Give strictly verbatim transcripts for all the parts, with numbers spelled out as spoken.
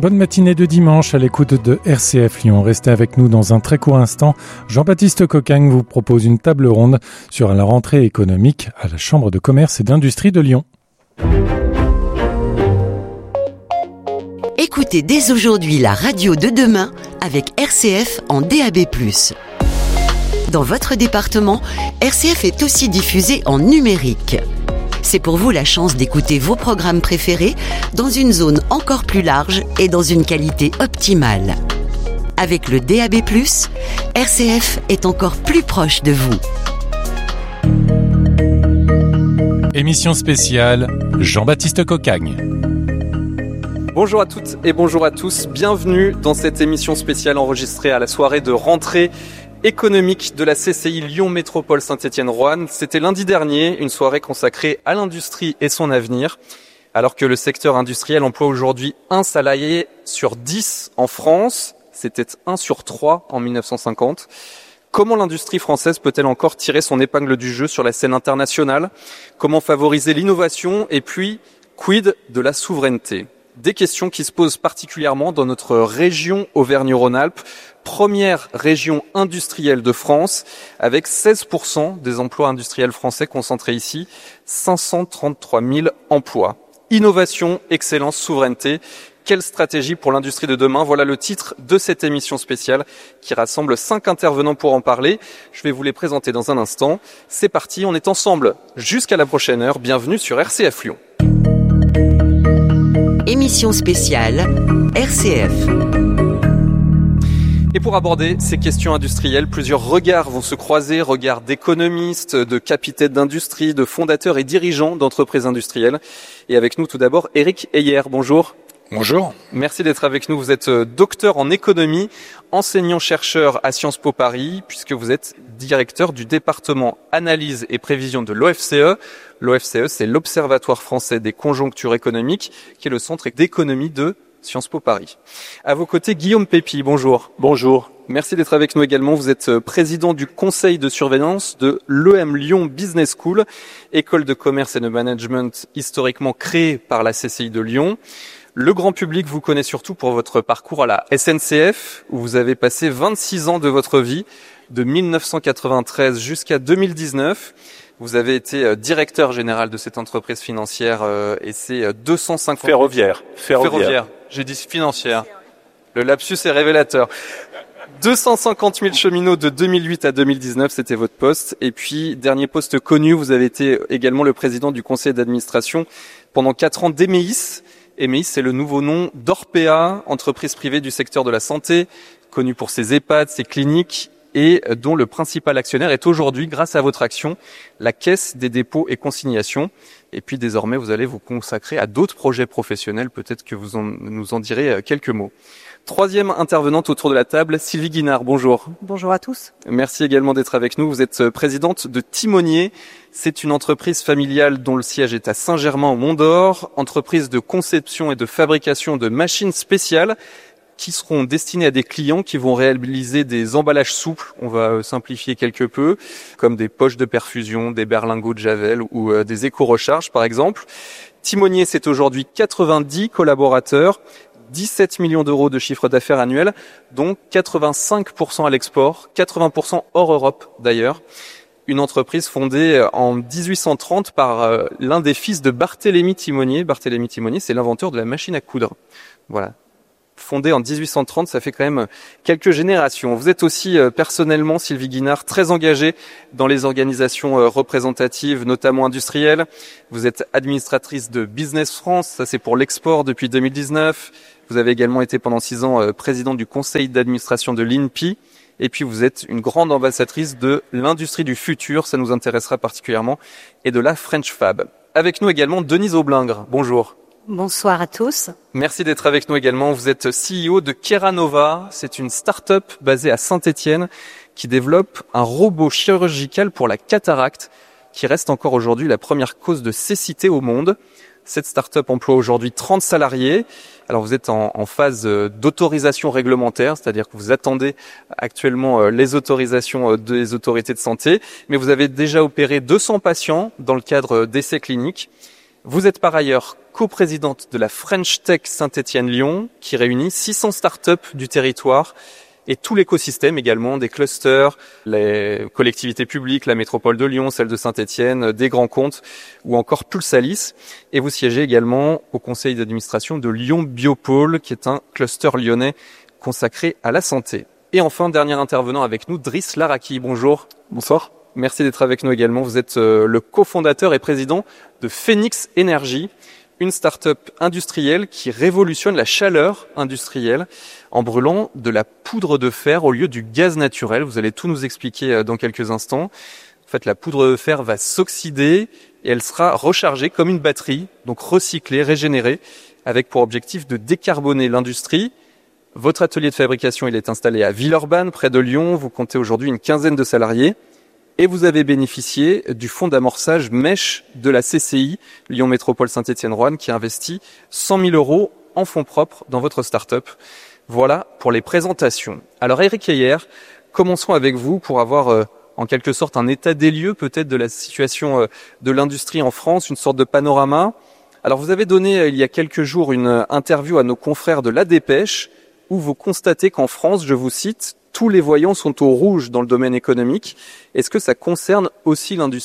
Bonne matinée de dimanche à l'écoute de R C F Lyon. Restez avec nous dans un très court instant. Jean-Baptiste Cocagne vous propose une table ronde sur la rentrée économique à la Chambre de commerce et d'industrie de Lyon. Écoutez dès aujourd'hui la radio de demain avec R C F en D A B plus. Dans votre département, R C F est aussi diffusé en numérique. C'est pour vous la chance d'écouter vos programmes préférés dans une zone encore plus large et dans une qualité optimale. Avec le D A B plus, R C F est encore plus proche de vous. Émission spéciale, Jean-Baptiste Cocagne. Bonjour à toutes et bonjour à tous, bienvenue dans cette émission spéciale enregistrée à la soirée de rentrée économique de la C C I Lyon Métropole Saint-Étienne-Roanne. C'était lundi dernier, une soirée consacrée à l'industrie et son avenir. Alors que le secteur industriel emploie aujourd'hui un salarié sur dix en France, c'était un sur trois en mille neuf cent cinquante. Comment l'industrie française peut-elle encore tirer son épingle du jeu sur la scène internationale ? Comment favoriser l'innovation ? Et puis, quid de la souveraineté ? Des questions qui se posent particulièrement dans notre région Auvergne-Rhône-Alpes, première région industrielle de France, avec seize pour cent des emplois industriels français concentrés ici, cinq cent trente-trois mille emplois. Innovation, excellence, souveraineté. Quelle stratégie pour l'industrie de demain ? Voilà le titre de cette émission spéciale qui rassemble cinq intervenants pour en parler. Je vais vous les présenter dans un instant. C'est parti, on est ensemble jusqu'à la prochaine heure. Bienvenue sur R C F Lyon. Émission spéciale R C F. Et pour aborder ces questions industrielles, plusieurs regards vont se croiser, regards d'économistes, de capitaines d'industrie, de fondateurs et dirigeants d'entreprises industrielles. Et avec nous tout d'abord, Éric Heyer, bonjour. Bonjour. Merci d'être avec nous. Vous êtes docteur en économie, enseignant-chercheur à Sciences Po Paris, puisque vous êtes directeur du département analyse et prévision de l'O F C E. L'O F C E, c'est l'Observatoire français des conjonctures économiques, qui est le centre d'économie de Sciences Po Paris. À vos côtés, Guillaume Pépi, bonjour. Bonjour. Merci d'être avec nous également. Vous êtes président du conseil de surveillance de l'E M Lyon Business School, école de commerce et de management historiquement créée par la C C I de Lyon. Le grand public vous connaît surtout pour votre parcours à la S N C F, où vous avez passé vingt-six ans de votre vie, de mille neuf cent quatre-vingt-treize jusqu'à deux mille dix-neuf. Vous avez été directeur général de cette entreprise financière euh, et c'est deux cent cinquante... Ferroviaire. Ferroviaire. Ferroviaire. J'ai dit financière. Le lapsus est révélateur. deux cent cinquante mille cheminots de deux mille huit à deux mille dix-neuf, c'était votre poste. Et puis, dernier poste connu, vous avez été également le président du conseil d'administration pendant quatre ans d'Emeis. Emeis, c'est le nouveau nom d'Orpea, entreprise privée du secteur de la santé, connue pour ses EHPAD, ses cliniques, et dont le principal actionnaire est aujourd'hui, grâce à votre action, la Caisse des dépôts et consignations. Et puis désormais, vous allez vous consacrer à d'autres projets professionnels. Peut-être que vous en, nous en direz quelques mots. Troisième intervenante autour de la table, Sylvie Guinard, bonjour. Bonjour à tous. Merci également d'être avec nous. Vous êtes présidente de Timonier. C'est une entreprise familiale dont le siège est à Saint-Germain au Mont-d'Or, entreprise de conception et de fabrication de machines spéciales qui seront destinées à des clients qui vont réaliser des emballages souples, on va simplifier quelque peu, comme des poches de perfusion, des berlingots de Javel ou euh, des éco-recharges par exemple. Timonier, c'est aujourd'hui quatre-vingt-dix collaborateurs, dix-sept millions d'euros de chiffre d'affaires annuel, dont quatre-vingt-cinq pour cent à l'export, quatre-vingts pour cent hors Europe d'ailleurs. Une entreprise fondée en dix-huit cent trente par euh, l'un des fils de Barthélemy Timonier. Barthélemy Timonier, c'est l'inventeur de la machine à coudre. Voilà. Fondée en dix-huit cent trente, ça fait quand même quelques générations. Vous êtes aussi euh, personnellement, Sylvie Guinard, très engagée dans les organisations euh, représentatives, notamment industrielles. Vous êtes administratrice de Business France, ça c'est pour l'export depuis deux mille dix-neuf. Vous avez également été pendant six ans euh, présidente du conseil d'administration de l'I N P I. Et puis vous êtes une grande ambassadrice de l'industrie du futur, ça nous intéressera particulièrement, et de la French Fab. Avec nous également Denise Aublingre, bonjour. Bonsoir à tous. Merci d'être avec nous également. Vous êtes C E O de Keranova. C'est une start-up basée à Saint-Étienne qui développe un robot chirurgical pour la cataracte qui reste encore aujourd'hui la première cause de cécité au monde. Cette start-up emploie aujourd'hui trente salariés. Alors vous êtes en, en phase d'autorisation réglementaire, c'est-à-dire que vous attendez actuellement les autorisations des autorités de santé, mais vous avez déjà opéré deux cents patients dans le cadre d'essais cliniques. Vous êtes par ailleurs coprésidente de la French Tech Saint-Étienne-Lyon, qui réunit six cents startups du territoire et tout l'écosystème également, des clusters, les collectivités publiques, la métropole de Lyon, celle de Saint-Étienne, des grands comptes ou encore Pulsalis. Et vous siégez également au conseil d'administration de Lyon Biopôle, qui est un cluster lyonnais consacré à la santé. Et enfin, dernier intervenant avec nous, Driss Laraki. Bonjour. Bonsoir. Merci d'être avec nous également. Vous êtes le cofondateur et président de Phoenix Energy, une start-up industrielle qui révolutionne la chaleur industrielle en brûlant de la poudre de fer au lieu du gaz naturel. Vous allez tout nous expliquer dans quelques instants. En fait, la poudre de fer va s'oxyder et elle sera rechargée comme une batterie, donc recyclée, régénérée, avec pour objectif de décarboner l'industrie. Votre atelier de fabrication, il est installé à Villeurbanne, près de Lyon. Vous comptez aujourd'hui une quinzaine de salariés. Et vous avez bénéficié du fonds d'amorçage Mèche de la C C I, Lyon Métropole Saint-Étienne-Roanne, qui a investi cent mille euros en fonds propres dans votre start-up. Voilà pour les présentations. Alors Eric Heyer, commençons avec vous pour avoir euh, en quelque sorte un état des lieux peut-être de la situation euh, de l'industrie en France, une sorte de panorama. Alors vous avez donné euh, il y a quelques jours une interview à nos confrères de La Dépêche où vous constatez qu'en France, je vous cite, tous les voyants sont au rouge dans le domaine économique. Est-ce que ça concerne aussi l'industrie ?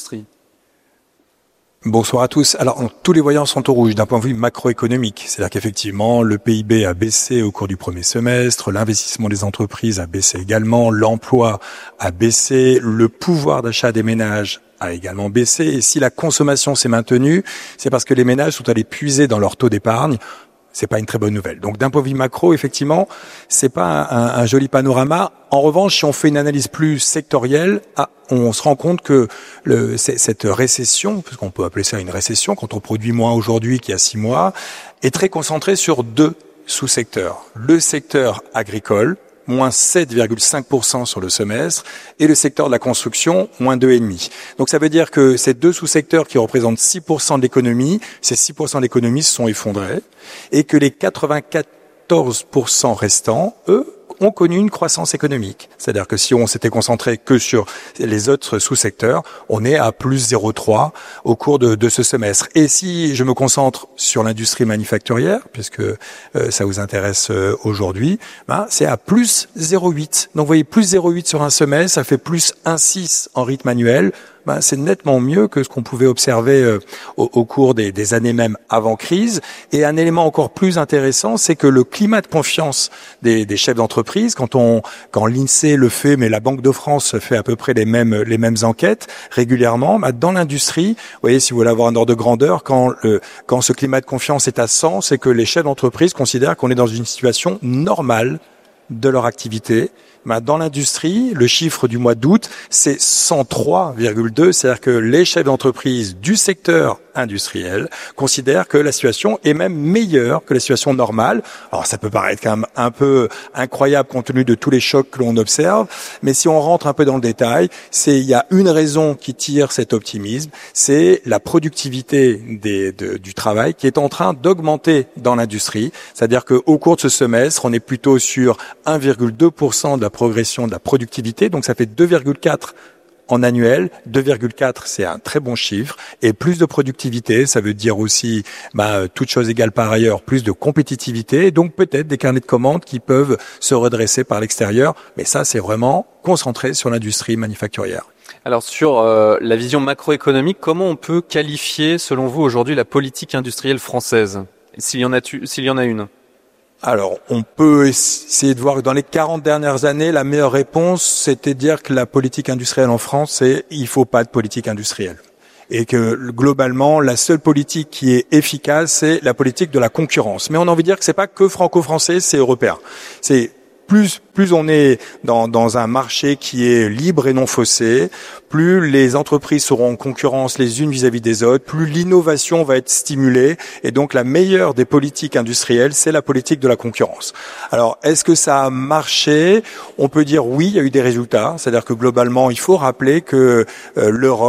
Bonsoir à tous. Alors, tous les voyants sont au rouge d'un point de vue macroéconomique. C'est-à-dire qu'effectivement, le P I B a baissé au cours du premier semestre, l'investissement des entreprises a baissé également, l'emploi a baissé, le pouvoir d'achat des ménages a également baissé. Et si la consommation s'est maintenue, c'est parce que les ménages sont allés puiser dans leur taux d'épargne. C'est pas une très bonne nouvelle. Donc d'un point de vue macro, effectivement, c'est pas un, un joli panorama. En revanche, si on fait une analyse plus sectorielle, ah, on se rend compte que le, cette récession, parce qu'on peut appeler ça une récession, quand on produit moins aujourd'hui qu'il y a six mois, est très concentrée sur deux sous-secteurs. Le secteur agricole, moins sept virgule cinq pour cent sur le semestre, et le secteur de la construction, moins deux virgule cinq pour cent. Donc ça veut dire que ces deux sous-secteurs qui représentent six pour cent de l'économie, ces six pour cent de l'économie se sont effondrés, et que les quatre-vingt-quatorze pour cent restants, eux, ont connu une croissance économique. C'est-à-dire que si on s'était concentré que sur les autres sous-secteurs, on est à plus zéro virgule trois au cours de, de ce semestre. Et si je me concentre sur l'industrie manufacturière, puisque euh, ça vous intéresse euh, aujourd'hui, ben, c'est à plus zéro virgule huit. Donc vous voyez, plus zéro virgule huit sur un semestre, ça fait plus un virgule six en rythme annuel. Ben, c'est nettement mieux que ce qu'on pouvait observer euh, au, au cours des, des années même avant crise. Et un élément encore plus intéressant, c'est que le climat de confiance des, des chefs d'entreprise, quand on, quand l'INSEE le fait, mais la Banque de France fait à peu près les mêmes, les mêmes enquêtes régulièrement, ben, dans l'industrie, vous voyez, si vous voulez avoir un ordre de grandeur, quand le, quand ce climat de confiance est à cent, c'est que les chefs d'entreprise considèrent qu'on est dans une situation normale de leur activité. Dans l'industrie, le chiffre du mois d'août, c'est cent trois virgule deux, c'est-à-dire que les chefs d'entreprise du secteur industriel considèrent que la situation est même meilleure que la situation normale. Alors ça peut paraître quand même un peu incroyable compte tenu de tous les chocs que l'on observe, mais si on rentre un peu dans le détail, c'est il y a une raison qui tire cet optimisme, c'est la productivité des, de, du travail qui est en train d'augmenter dans l'industrie. C'est-à-dire qu'au cours de ce semestre, on est plutôt sur un virgule deux pour cent de la progression de la productivité, donc ça fait deux virgule quatre en annuel. Deux virgule quatre, c'est un très bon chiffre. Et plus de productivité, ça veut dire aussi, bah, toute chose égale par ailleurs, plus de compétitivité, et donc peut-être des carnets de commandes qui peuvent se redresser par l'extérieur. Mais ça, c'est vraiment concentré sur l'industrie manufacturière. Alors sur euh, la vision macroéconomique, comment on peut qualifier, selon vous, aujourd'hui la politique industrielle française, s'il y en a, tu, s'il y en a une? Alors, on peut essayer de voir que dans les quarante dernières années, la meilleure réponse, c'était de dire que la politique industrielle en France, c'est il faut pas de politique industrielle. Et que globalement, la seule politique qui est efficace, c'est la politique de la concurrence. Mais on a envie de dire que c'est pas que franco-français, c'est européen. C'est Plus, plus on est dans, dans un marché qui est libre et non faussé, plus les entreprises seront en concurrence les unes vis-à-vis des autres, plus l'innovation va être stimulée. Et donc la meilleure des politiques industrielles, c'est la politique de la concurrence. Alors, est-ce que ça a marché ? On peut dire oui, il y a eu des résultats. C'est-à-dire que globalement, il faut rappeler que euh, l'Europe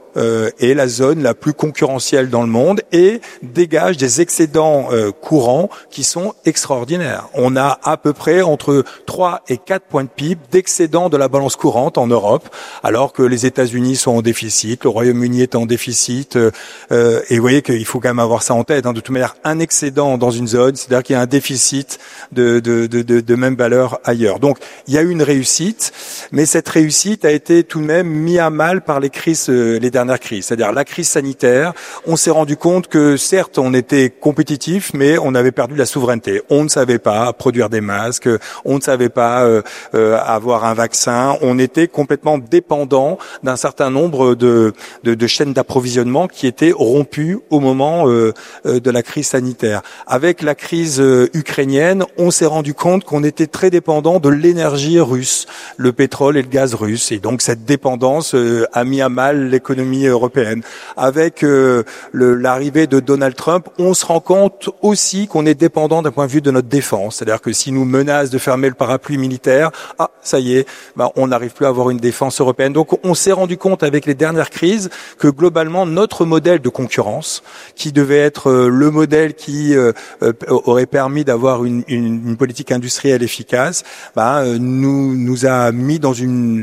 euh, est la zone la plus concurrentielle dans le monde et dégage des excédents euh, courants qui sont extraordinaires. On a à peu près entre trois et quatre points de P I B d'excédent de la balance courante en Europe, alors que les États-Unis sont en déficit, le Royaume-Uni est en déficit, euh, et vous voyez qu'il faut quand même avoir ça en tête. Hein. De toute manière, un excédent dans une zone, c'est-à-dire qu'il y a un déficit de, de, de, de, de même valeur ailleurs. Donc, il y a eu une réussite, mais cette réussite a été tout de même mise à mal par les crises, euh, les dernières crises. C'est-à-dire la crise sanitaire, on s'est rendu compte que certes, on était compétitif, mais on avait perdu la souveraineté. On ne savait pas produire des masques, on ne savait pas euh, euh, avoir un vaccin, on était complètement dépendant d'un certain nombre de, de, de chaînes d'approvisionnement qui étaient rompues au moment euh, de la crise sanitaire. Avec la crise euh, ukrainienne, on s'est rendu compte qu'on était très dépendant de l'énergie russe, le pétrole et le gaz russe, et donc cette dépendance euh, a mis à mal l'économie européenne. Avec euh, le, l'arrivée de Donald Trump, on se rend compte aussi qu'on est dépendant d'un point de vue de notre défense, c'est-à-dire que si nous menace de fermer le parapluie militaire, ah ça y est, bah, on n'arrive plus à avoir une défense européenne. Donc on s'est rendu compte avec les dernières crises que globalement notre modèle de concurrence, qui devait être euh, le modèle qui euh, euh, aurait permis d'avoir une, une, une politique industrielle efficace, bah, euh, nous nous a mis dans une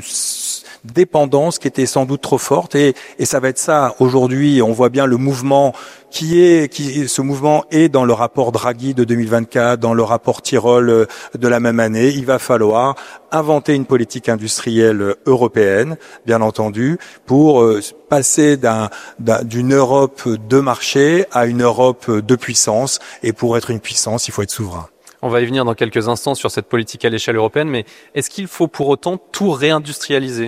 dépendance qui était sans doute trop forte, et, et ça va être ça aujourd'hui. On voit bien le mouvement qui est, qui ce mouvement est dans le rapport Draghi de deux mille vingt-quatre, dans le rapport Tirole de la même année. Il va falloir inventer une politique industrielle européenne, bien entendu, pour euh, passer d'un, d'un, d'une Europe de marché à une Europe de puissance. Et pour être une puissance, il faut être souverain. On va y venir dans quelques instants sur cette politique à l'échelle européenne, mais est-ce qu'il faut pour autant tout réindustrialiser ?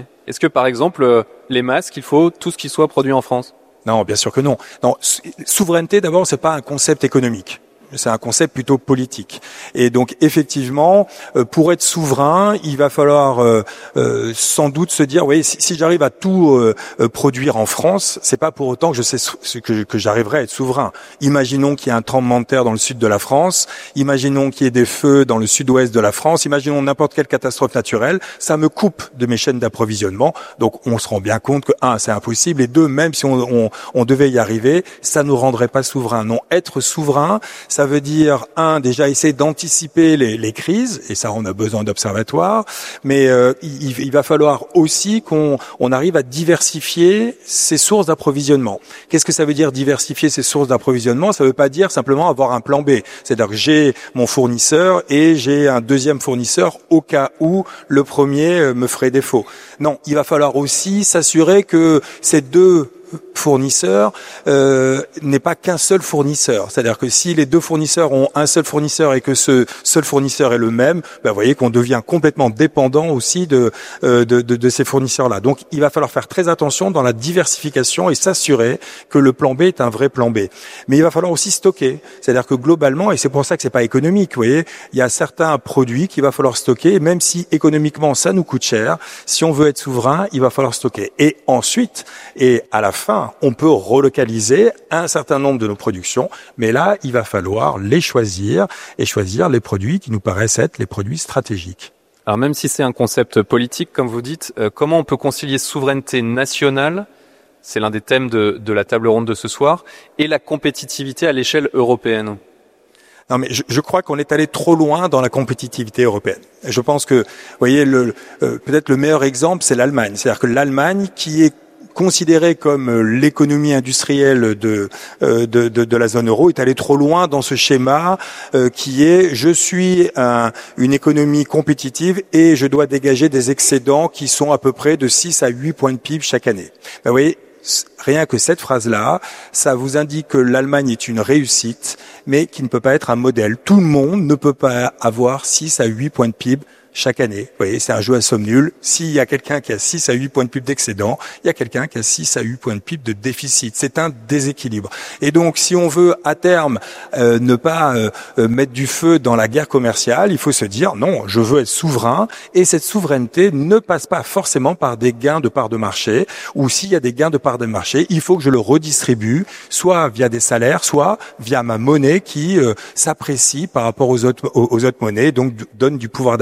Est-ce que, par exemple, les masques, il faut tout ce qui soit produit en France ? Non, bien sûr que non. Non, souveraineté, d'abord, c'est pas un concept économique. C'est un concept plutôt politique. Et donc, effectivement, euh, pour être souverain, il va falloir euh, euh, sans doute se dire, oui, si, si j'arrive à tout euh, euh, produire en France, c'est pas pour autant que je sais que, que j'arriverai à être souverain. Imaginons qu'il y ait un tremblement de terre dans le sud de la France, imaginons qu'il y ait des feux dans le sud-ouest de la France, imaginons n'importe quelle catastrophe naturelle, ça me coupe de mes chaînes d'approvisionnement. Donc, on se rend bien compte que un, c'est impossible, et deux, même si on, on, on devait y arriver, ça nous rendrait pas souverain. Non, être souverain, ça veut dire, un, déjà essayer d'anticiper les, les crises, et ça, on a besoin d'observatoires, mais euh, il, il va falloir aussi qu'on on arrive à diversifier ses sources d'approvisionnement. Qu'est-ce que ça veut dire diversifier ses sources d'approvisionnement ? Ça veut pas dire simplement avoir un plan B. C'est-à-dire que j'ai mon fournisseur et j'ai un deuxième fournisseur au cas où le premier me ferait défaut. Non, il va falloir aussi s'assurer que ces deux fournisseur euh, n'est pas qu'un seul fournisseur. C'est-à-dire que si les deux fournisseurs ont un seul fournisseur et que ce seul fournisseur est le même, ben vous voyez qu'on devient complètement dépendant aussi de, euh, de, de, de ces fournisseurs-là. Donc il va falloir faire très attention dans la diversification et s'assurer que le plan B est un vrai plan B. Mais il va falloir aussi stocker. C'est-à-dire que globalement, et c'est pour ça que c'est pas économique, vous voyez, il y a certains produits qu'il va falloir stocker, même si économiquement ça nous coûte cher. Si on veut être souverain, il va falloir stocker. Et ensuite, et à la fin, on peut relocaliser un certain nombre de nos productions, mais là, il va falloir les choisir et choisir les produits qui nous paraissent être les produits stratégiques. Alors même si c'est un concept politique, comme vous dites, euh, comment on peut concilier souveraineté nationale, c'est l'un des thèmes de, de la table ronde de ce soir, et la compétitivité à l'échelle européenne ? Non, mais je, je crois qu'on est allé trop loin dans la compétitivité européenne. Je pense que, vous voyez, le, euh, peut-être le meilleur exemple, c'est l'Allemagne. C'est-à-dire que l'Allemagne, qui est considérée comme l'économie industrielle de, de, de, de la zone euro, est allée trop loin dans ce schéma euh, qui est je suis un, une économie compétitive et je dois dégager des excédents qui sont à peu près de six à huit points de P I B chaque année. Ben, vous voyez, rien que cette phrase-là, ça vous indique que l'Allemagne est une réussite, mais qui ne peut pas être un modèle. Tout le monde ne peut pas avoir six à huit points de P I B chaque année. Vous voyez, c'est un jeu à somme nulle. S'il y a quelqu'un qui a six à huit points de P I B d'excédent, il y a quelqu'un qui a six à huit points de P I B de déficit. C'est un déséquilibre. Et donc, si on veut, à terme, euh, ne pas euh, mettre du feu dans la guerre commerciale, il faut se dire, non, je veux être souverain, et cette souveraineté ne passe pas forcément par des gains de part de marché, ou s'il y a des gains de part de marché, il faut que je le redistribue, soit via des salaires, soit via ma monnaie qui euh, s'apprécie par rapport aux autres, aux, aux autres monnaies, donc donne du pouvoir d'achat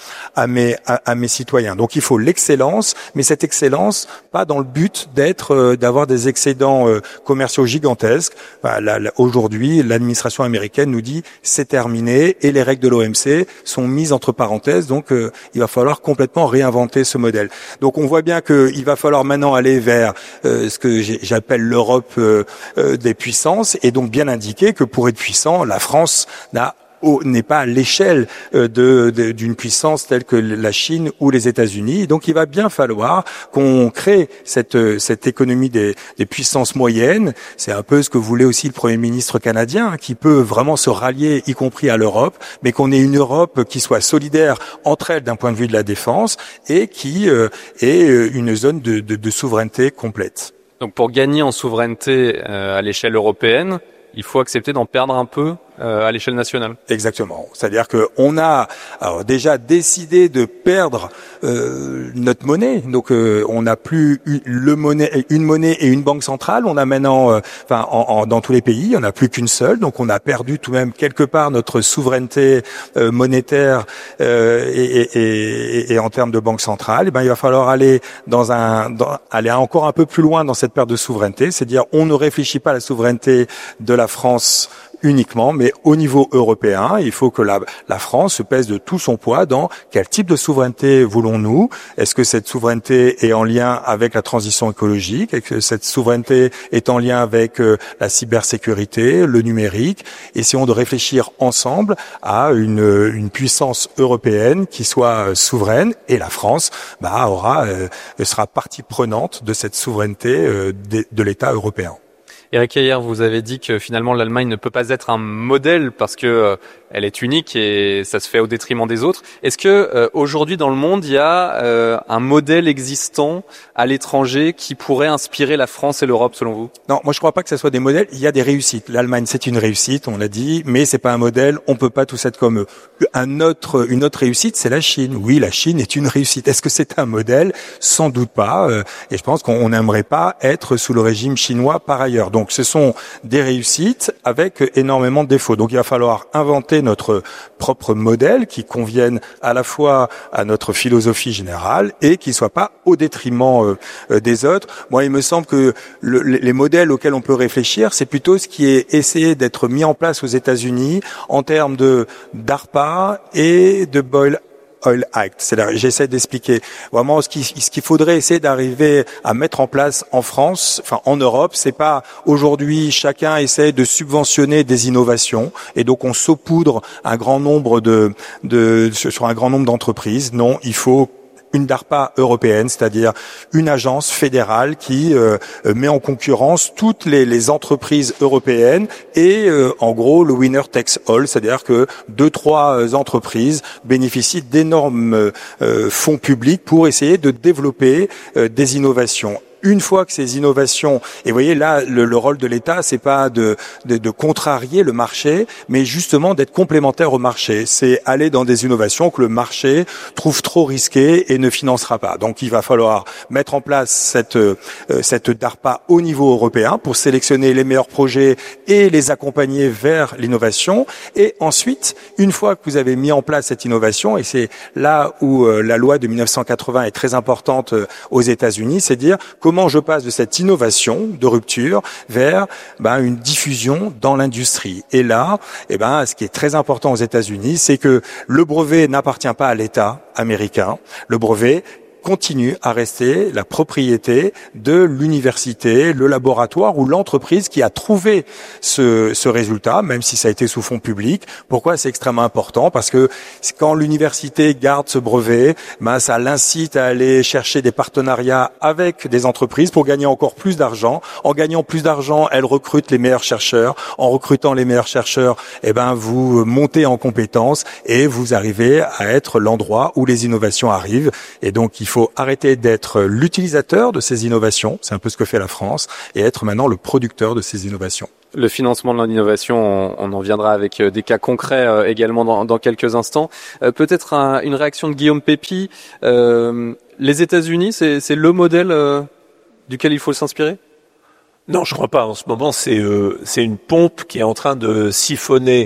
à mes à, à mes citoyens. Donc il faut l'excellence, mais cette excellence pas dans le but d'être euh, d'avoir des excédents euh, commerciaux gigantesques. Enfin, là, là, aujourd'hui, l'administration américaine nous dit c'est terminé et les règles de l'O M C sont mises entre parenthèses. Donc euh, il va falloir complètement réinventer ce modèle. Donc on voit bien qu'il va falloir maintenant aller vers euh, ce que j'appelle l'Europe euh, euh, des puissances, et donc bien indiquer que pour être puissant, la France n'a n'est pas à l'échelle de, de, d'une puissance telle que la Chine ou les États-Unis. Donc il va bien falloir qu'on crée cette, cette économie des, des puissances moyennes. C'est un peu ce que voulait aussi le Premier ministre canadien, qui peut vraiment se rallier, y compris à l'Europe, mais qu'on ait une Europe qui soit solidaire entre elles d'un point de vue de la défense et qui euh, ait une zone de, de, de souveraineté complète. Donc pour gagner en souveraineté euh, à l'échelle européenne, il faut accepter d'en perdre un peu euh, à l'échelle nationale. Exactement. C'est-à-dire que on a alors déjà décidé de perdre euh, notre monnaie. Donc euh, on n'a plus une, le monnaie, une monnaie et une banque centrale. On a maintenant, euh, enfin, en, en, dans tous les pays, on n'a plus qu'une seule. Donc on a perdu tout de même quelque part notre souveraineté euh, monétaire euh, et, et, et, et en termes de banque centrale. Et ben il va falloir aller dans un, dans, aller encore un peu plus loin dans cette perte de souveraineté. C'est-à-dire on ne réfléchit pas à la souveraineté de la France uniquement, mais au niveau européen, il faut que la, la France se pèse de tout son poids dans quel type de souveraineté voulons-nous. Est-ce que cette souveraineté est en lien avec la transition écologique? Est-ce que cette souveraineté est en lien avec euh, la cybersécurité, le numérique? Essayons de réfléchir ensemble à une, une puissance européenne qui soit euh, souveraine, et la France bah, aura, euh, sera partie prenante de cette souveraineté euh, de, de l'État européen. Éric Heyer, vous avez dit que finalement l'Allemagne ne peut pas être un modèle parce que euh, elle est unique et ça se fait au détriment des autres. Est-ce que euh, aujourd'hui dans le monde il y a euh, un modèle existant à l'étranger qui pourrait inspirer la France et l'Europe selon vous? Non, moi je crois pas que ce soit des modèles. Il y a des réussites. L'Allemagne c'est une réussite, on l'a dit, mais c'est pas un modèle. On peut pas tous être comme eux. Un autre, une autre réussite, c'est la Chine. Oui, la Chine est une réussite. Est-ce que c'est un modèle? Sans doute pas. Euh, et je pense qu'on n'aimerait pas être sous le régime chinois par ailleurs. Donc ce sont des réussites avec énormément de défauts. Donc il va falloir inventer notre propre modèle qui convienne à la fois à notre philosophie générale et qui soit pas au détriment euh, des autres. Moi, il me semble que le, les modèles auxquels on peut réfléchir, c'est plutôt ce qui est essayé d'être mis en place aux États-Unis en termes de DARPA et de Boyle Oil Act. C'est-à-dire, j'essaie d'expliquer vraiment ce qu'il ce qu'il faudrait essayer d'arriver à mettre en place en France, enfin en Europe. C'est pas aujourd'hui chacun essaie de subventionner des innovations et donc on saupoudre un grand nombre de, de sur un grand nombre d'entreprises. Non, il faut une DARPA européenne, c'est-à-dire une agence fédérale qui euh, met en concurrence toutes les, les entreprises européennes et euh, en gros le winner takes all, c'est-à-dire que deux trois entreprises bénéficient d'énormes euh, fonds publics pour essayer de développer euh, des innovations. Une fois que ces innovations, et vous voyez là, le, le rôle de l'État, c'est pas de, de, de contrarier le marché, mais justement d'être complémentaire au marché. C'est aller dans des innovations que le marché trouve trop risquées et ne financera pas. Donc il va falloir mettre en place cette, euh, cette DARPA au niveau européen pour sélectionner les meilleurs projets et les accompagner vers l'innovation. Et ensuite, une fois que vous avez mis en place cette innovation, et c'est là où euh, la loi de mille neuf cent quatre-vingts est très importante euh, aux États-Unis, c'est dire comment Comment je passe de cette innovation de rupture vers ben, une diffusion dans l'industrie. Et là, eh ben, ce qui est très important aux États-Unis, c'est que le brevet n'appartient pas à l'État américain. Le brevet continue à rester la propriété de l'université, le laboratoire ou l'entreprise qui a trouvé ce, ce résultat, même si ça a été sous fonds publics. Pourquoi c'est extrêmement important? Parce que quand l'université garde ce brevet, ben ça l'incite à aller chercher des partenariats avec des entreprises pour gagner encore plus d'argent. En gagnant plus d'argent, elle recrute les meilleurs chercheurs. En recrutant les meilleurs chercheurs, eh ben vous montez en compétences et vous arrivez à être l'endroit où les innovations arrivent. Et donc il Il faut arrêter d'être l'utilisateur de ces innovations, c'est un peu ce que fait la France, et être maintenant le producteur de ces innovations. Le financement de l'innovation, on, on en viendra avec des cas concrets euh, également dans, dans quelques instants. Euh, peut-être un, une réaction de Guillaume Pépi. Euh, les États-Unis, c'est, c'est le modèle euh, duquel il faut s'inspirer ? Non, je crois pas. En ce moment, c'est euh, c'est une pompe qui est en train de siphonner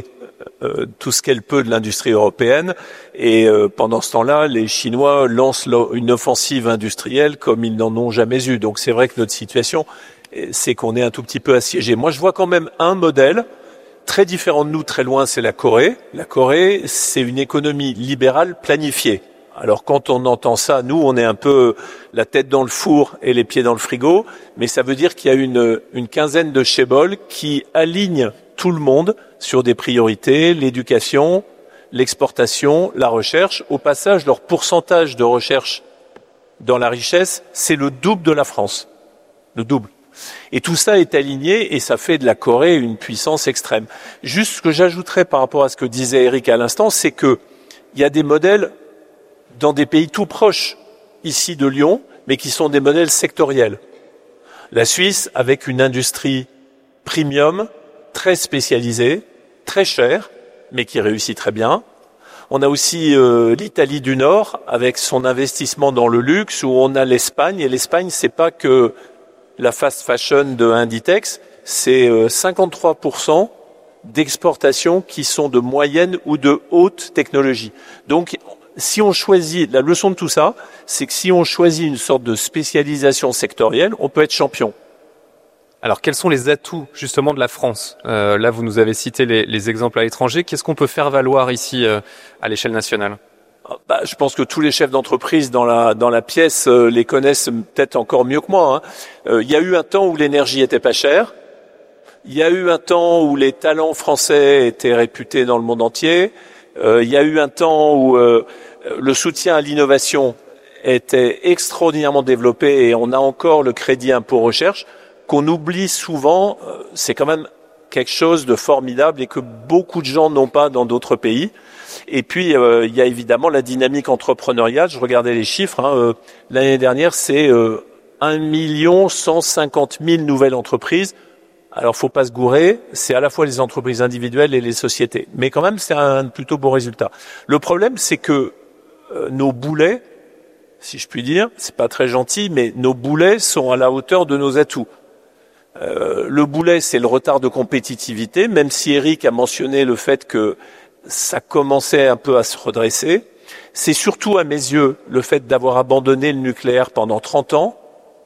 euh, tout ce qu'elle peut de l'industrie européenne. Et euh, pendant ce temps-là, les Chinois lancent une offensive industrielle comme ils n'en ont jamais eu. Donc c'est vrai que notre situation, c'est qu'on est un tout petit peu assiégé. Moi, je vois quand même un modèle très différent de nous, très loin, c'est la Corée. La Corée, c'est une économie libérale planifiée. Alors quand on entend ça, nous, on est un peu la tête dans le four et les pieds dans le frigo, mais ça veut dire qu'il y a une, une quinzaine de chaebols qui alignent tout le monde sur des priorités, l'éducation, l'exportation, la recherche. Au passage, leur pourcentage de recherche dans la richesse, c'est le double de la France. Le double. Et tout ça est aligné et ça fait de la Corée une puissance extrême. Juste ce que j'ajouterais par rapport à ce que disait Eric à l'instant, c'est que il y a des modèles dans des pays tout proches ici de Lyon, mais qui sont des modèles sectoriels. La Suisse, avec une industrie premium, très spécialisée, très chère, mais qui réussit très bien. On a aussi euh, l'Italie du Nord, avec son investissement dans le luxe, où on a l'Espagne, et l'Espagne, c'est pas que la fast fashion de Inditex, c'est euh, cinquante-trois pour cent d'exportations qui sont de moyenne ou de haute technologie. Donc, si on choisit, la leçon de tout ça, c'est que si on choisit une sorte de spécialisation sectorielle, on peut être champion. Alors, quels sont les atouts, justement, de la France ? euh, Là, vous nous avez cité les, les exemples à l'étranger. Qu'est-ce qu'on peut faire valoir ici, euh, à l'échelle nationale ? Bah, je pense que tous les chefs d'entreprise dans la, dans la pièce euh, les connaissent peut-être encore mieux que moi. Hein. Euh, il y a eu un temps où l'énergie était pas chère. Il y a eu un temps où les talents français étaient réputés dans le monde entier. Euh, il y a eu un temps où euh, le soutien à l'innovation était extraordinairement développé et on a encore le crédit impôt recherche qu'on oublie souvent. Euh, c'est quand même quelque chose de formidable et que beaucoup de gens n'ont pas dans d'autres pays. Et puis, euh, il y a évidemment la dynamique entrepreneuriale. Je regardais les chiffres. Hein, euh, l'année dernière, c'est euh, un million cent cinquante mille nouvelles entreprises. Alors, faut pas se gourer, c'est à la fois les entreprises individuelles et les sociétés. Mais quand même, c'est un plutôt beau résultat. Le problème, c'est que euh, nos boulets, si je puis dire, c'est pas très gentil, mais nos boulets sont à la hauteur de nos atouts. Euh, le boulet, c'est le retard de compétitivité, même si Eric a mentionné le fait que ça commençait un peu à se redresser. C'est surtout, à mes yeux, le fait d'avoir abandonné le nucléaire pendant trente ans.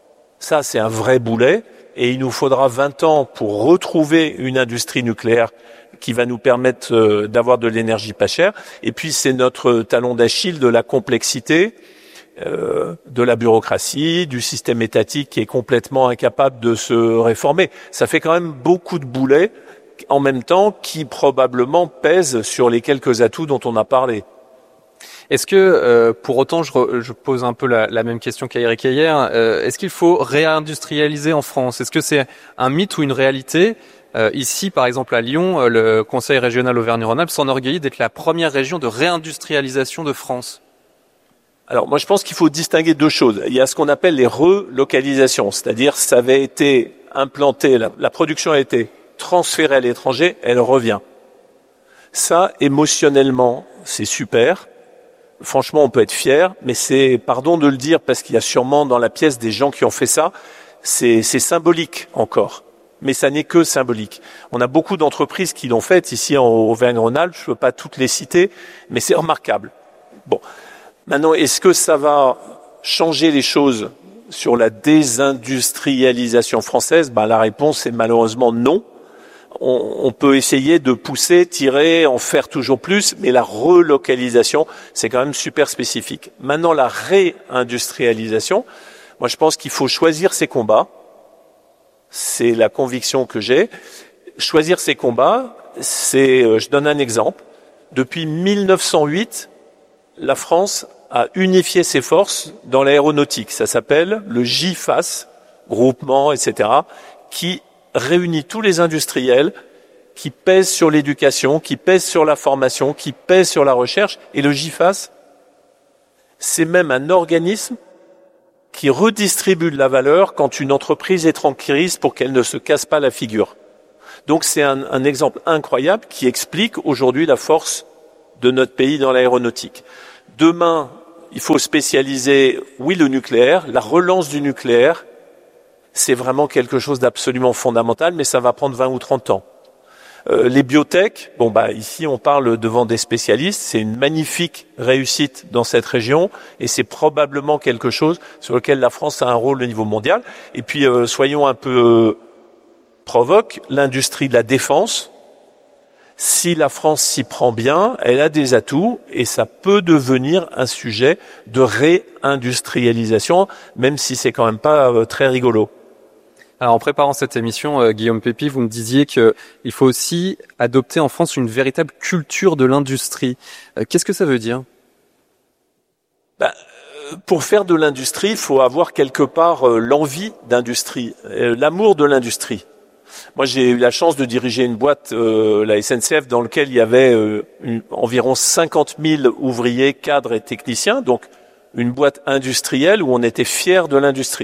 Ça, c'est un vrai boulet. Et il nous faudra vingt ans pour retrouver une industrie nucléaire qui va nous permettre euh, d'avoir de l'énergie pas chère. Et puis c'est notre talon d'Achille de la complexité, euh, de la bureaucratie, du système étatique qui est complètement incapable de se réformer. Ça fait quand même beaucoup de boulets en même temps qui probablement pèsent sur les quelques atouts dont on a parlé. Est-ce que, euh, pour autant, je, re, je pose un peu la, la même question qu'à Eric hier, euh, est-ce qu'il faut réindustrialiser en France ? Est-ce que c'est un mythe ou une réalité ? euh, Ici, par exemple, à Lyon, le Conseil régional Auvergne-Rhône-Alpes s'enorgueillit d'être la première région de réindustrialisation de France. Alors, moi, je pense qu'il faut distinguer deux choses. Il y a ce qu'on appelle les relocalisations, c'est-à-dire ça avait été implanté, la, la production a été transférée à l'étranger, elle revient. Ça, émotionnellement, c'est super. Franchement, on peut être fier, mais c'est, pardon de le dire, parce qu'il y a sûrement dans la pièce des gens qui ont fait ça, c'est, c'est symbolique encore. Mais ça n'est que symbolique. On a beaucoup d'entreprises qui l'ont fait ici en Auvergne-Rhône-Alpes, je ne veux pas toutes les citer, mais c'est remarquable. Bon. Maintenant, est-ce que ça va changer les choses sur la désindustrialisation française ? Ben, la réponse est malheureusement non. On, on peut essayer de pousser, tirer, en faire toujours plus, mais la relocalisation, c'est quand même super spécifique. Maintenant, la réindustrialisation, moi je pense qu'il faut choisir ses combats. C'est la conviction que j'ai. Choisir ses combats, c'est, je donne un exemple. Depuis mille neuf cent huit, la France a unifié ses forces dans l'aéronautique. Ça s'appelle le G I F A S, groupement, et cetera, qui réunit tous les industriels qui pèsent sur l'éducation, qui pèsent sur la formation, qui pèsent sur la recherche. Et le G I F A S, c'est même un organisme qui redistribue de la valeur quand une entreprise est en crise pour qu'elle ne se casse pas la figure. Donc c'est un, un exemple incroyable qui explique aujourd'hui la force de notre pays dans l'aéronautique. Demain, il faut spécialiser, oui, le nucléaire, la relance du nucléaire. C'est vraiment quelque chose d'absolument fondamental, mais ça va prendre vingt ou trente ans. Euh, les biotech, bon bah ici on parle devant des spécialistes, c'est une magnifique réussite dans cette région et c'est probablement quelque chose sur lequel la France a un rôle au niveau mondial. Et puis euh, soyons un peu euh, provoques, l'industrie de la défense, si la France s'y prend bien, elle a des atouts et ça peut devenir un sujet de réindustrialisation, même si c'est quand même pas euh, très rigolo. Alors en préparant cette émission, euh, Guillaume Pépi, vous me disiez qu'il faut aussi adopter en France une véritable culture de l'industrie. Euh, qu'est-ce que ça veut dire ? Ben, euh, pour faire de l'industrie, il faut avoir quelque part euh, l'envie d'industrie, euh, l'amour de l'industrie. Moi, j'ai eu la chance de diriger une boîte, euh, la S N C F, dans laquelle il y avait euh, une, environ cinquante mille ouvriers, cadres et techniciens, donc une boîte industrielle où on était fiers de l'industrie.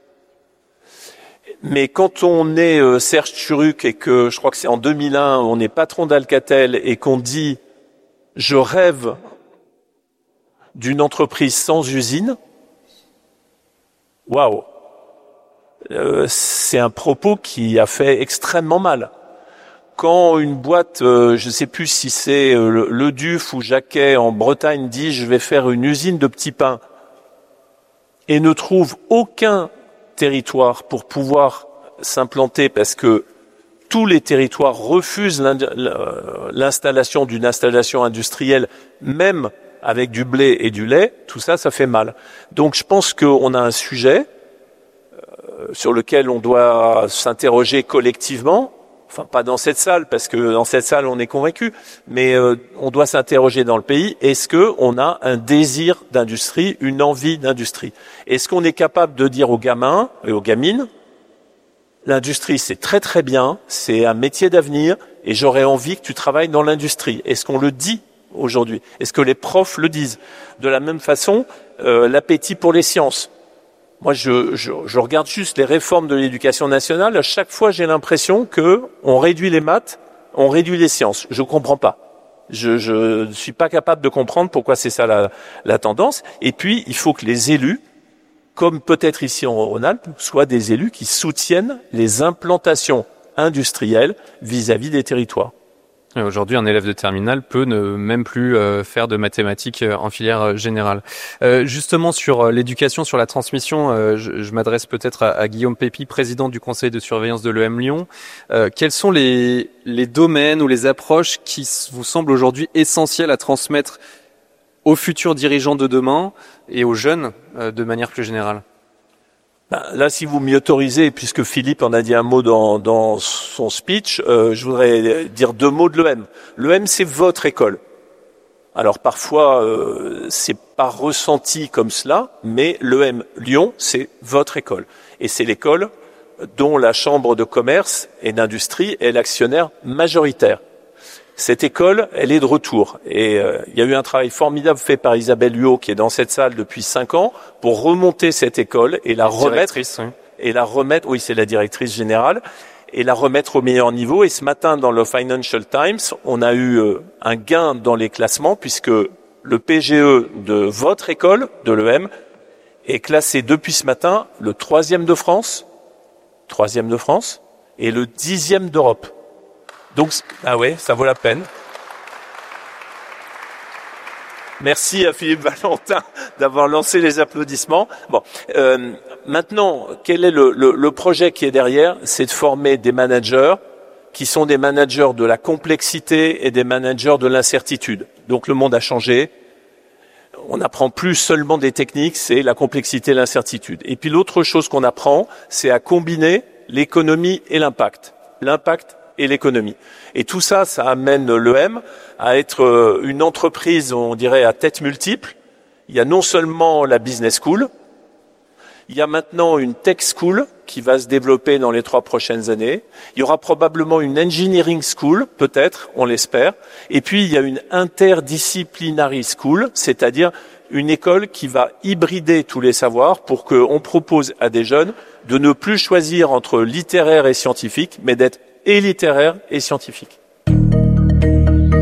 Mais quand on est euh, Serge Tchuruk et que, je crois que c'est en deux mille un, on est patron d'Alcatel et qu'on dit « je rêve d'une entreprise sans usine », waouh, euh, c'est un propos qui a fait extrêmement mal. Quand une boîte, euh, je ne sais plus si c'est euh, le, le Duf ou Jacquet en Bretagne dit « je vais faire une usine de petits pains » et ne trouve aucun territoire pour pouvoir s'implanter parce que tous les territoires refusent l'installation d'une installation industrielle, même avec du blé et du lait, tout ça, ça fait mal. Donc je pense qu'on a un sujet euh, sur lequel on doit s'interroger collectivement, enfin pas dans cette salle, parce que dans cette salle on est convaincu, mais euh, on doit s'interroger dans le pays, est-ce qu'on a un désir d'industrie, une envie d'industrie ? Est-ce qu'on est capable de dire aux gamins et aux gamines, l'industrie c'est très très bien, c'est un métier d'avenir, et j'aurais envie que tu travailles dans l'industrie. Est-ce qu'on le dit aujourd'hui ? Est-ce que les profs le disent ? De la même façon, euh, l'appétit pour les sciences. Moi, je, je, je regarde juste les réformes de l'éducation nationale. À chaque fois, j'ai l'impression que on réduit les maths, on réduit les sciences. Je comprends pas. Je ne suis pas capable de comprendre pourquoi c'est ça la, la tendance. Et puis, il faut que les élus, comme peut-être ici en Rhône-Alpes, soient des élus qui soutiennent les implantations industrielles vis-à-vis des territoires. Aujourd'hui, un élève de terminale peut ne même plus euh, faire de mathématiques euh, en filière euh, générale. Euh, justement, sur euh, l'éducation, sur la transmission, euh, je, je m'adresse peut-être à, à Guillaume Pépi, président du conseil de surveillance de l'E M Lyon. Euh, quels sont les, les domaines ou les approches qui vous semblent aujourd'hui essentiels à transmettre aux futurs dirigeants de demain et aux jeunes euh, de manière plus générale ? Ben, là, si vous m'y autorisez, puisque Philippe en a dit un mot dans, dans son speech, euh, je voudrais dire deux mots de l'E M. L'E M, c'est votre école. Alors parfois, euh, c'est pas ressenti comme cela, mais l'E M Lyon, c'est votre école. Et c'est l'école dont la Chambre de commerce et d'industrie est l'actionnaire majoritaire. Cette école, elle est de retour. Et euh, il y a eu un travail formidable fait par Isabelle Huot, qui est dans cette salle depuis cinq ans, pour remonter cette école et la remettre, oui. et la remettre, oui, c'est la directrice générale, et la remettre au meilleur niveau. Et ce matin, dans le Financial Times, on a eu euh, un gain dans les classements, puisque le P G E de votre école, de l'E M, est classé depuis ce matin le troisième de France, troisième de France, et le dixième d'Europe. Donc, ah ouais, ça vaut la peine. Merci à Philippe Valentin d'avoir lancé les applaudissements. Bon, euh, maintenant, quel est le, le, le projet qui est derrière ? C'est de former des managers qui sont des managers de la complexité et des managers de l'incertitude. Donc, le monde a changé. On n'apprend plus seulement des techniques, c'est la complexité et l'incertitude. Et puis, l'autre chose qu'on apprend, c'est à combiner l'économie et l'impact. L'impact et l'économie. Et tout ça, ça amène l'E M à être une entreprise, on dirait, à tête multiple. Il y a non seulement la business school, il y a maintenant une tech school qui va se développer dans les trois prochaines années. Il y aura probablement une engineering school, peut-être, on l'espère. Et puis, il y a une interdisciplinary school, c'est-à-dire une école qui va hybrider tous les savoirs pour qu'on propose à des jeunes de ne plus choisir entre littéraire et scientifique, mais d'être et littéraire et scientifique.